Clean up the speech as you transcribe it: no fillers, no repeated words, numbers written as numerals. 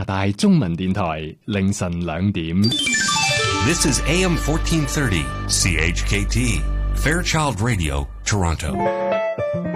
拿大中文電台凌晨2點。 This is AM 1430 CHKT Fairchild Radio, Toronto.